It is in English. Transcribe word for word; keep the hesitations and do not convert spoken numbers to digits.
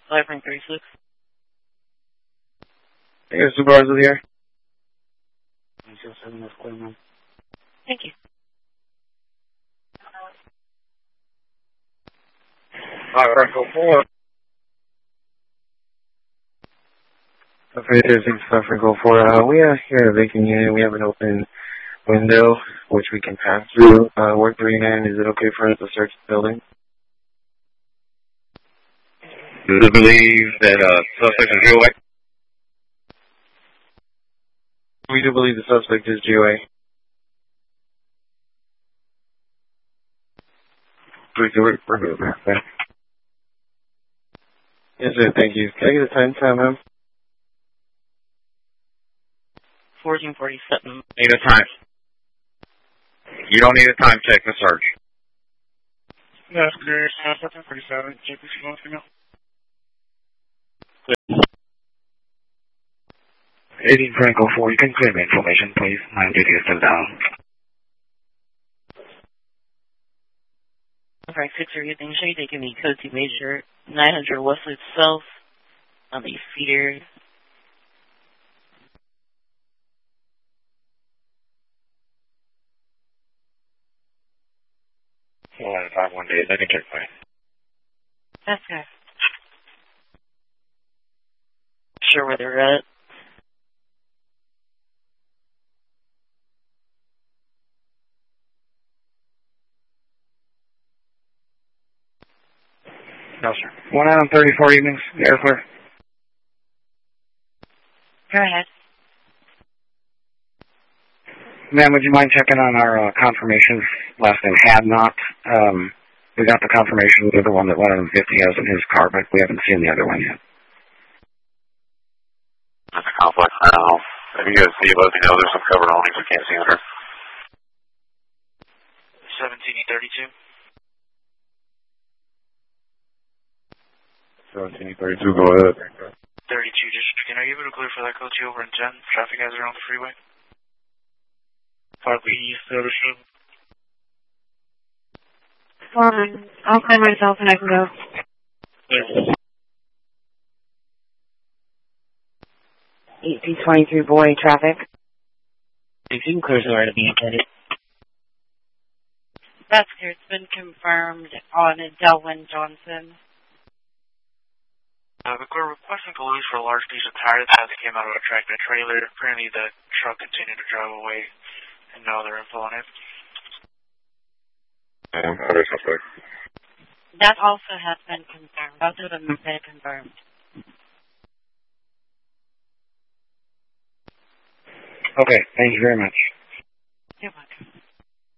five nine three six. I got supervisor here. Thank you. All right, go forward. Okay, there's six five go forward. Uh, we are here at a vacant unit. We have an open window which we can pass through. Uh, Ward three nine, is it okay for us to search the building? Do you believe that uh, suspect is G O A? We do believe the suspect is G O A. Please do it. We're good. Yes, sir. Thank you. Can I get a time time, ma'am? fourteen forty-seven. Need a time. You don't need a time check to search. That's clear. fourteen forty-seven. J P C one female. eighteen Franco four, you can clear the information, please. My duty is still down. Alright, six are getting shade. They give me code to Major nine hundred Westwood South on the feeder. one five one days, I can check fine. That's good. Sure where they're at. No, sir. One out on thirty-four evenings. Air clear. Go ahead. Ma'am, would you mind checking on our uh, confirmations? Last name had not. Um, we got the confirmation. The other one that one hundred fifty has in his car, but we haven't seen the other one yet. That's a complex. I don't know. If you guys see, let me know. There's some covered awnings we can't see under. seventeen E thirty-two. seventeen thirty-two, go ahead. thirty-two, just checking. Are you able to clear for that coach over in ten? Traffic has are on the freeway. Parkway East, Anderson. Fine. I'll clear myself and I can go. Yes. eight P twenty-three boarding traffic. If you can clear the right of being headed. That's clear. It's been confirmed on Delwyn Johnson. Uh, we're requesting police for a large piece of tire that came out of a tractor trailer. Apparently the truck continued to drive away and no other info on it. Um, other suspect. That also has been confirmed. Both of them have been confirmed. Okay, thank you very much.